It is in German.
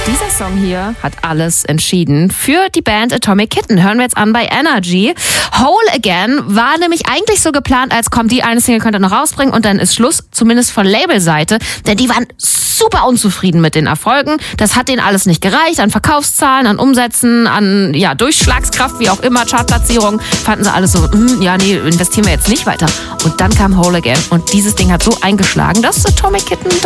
Dieser Song hier hat alles entschieden für die Band Atomic Kitten. Hören wir jetzt an bei Energy. Whole Again war nämlich eigentlich so geplant, als kommt die eine Single, könnt ihr noch rausbringen und dann ist Schluss, zumindest von Labelseite. Denn die waren super unzufrieden mit den Erfolgen. Das hat denen alles nicht gereicht. An Verkaufszahlen, an Umsätzen, an Durchschlagskraft, wie auch immer, Chartplatzierung. Fanden sie alles so, investieren wir jetzt nicht weiter. Und dann kam Whole Again und dieses Ding hat so eingeschlagen, dass Atomic Kitten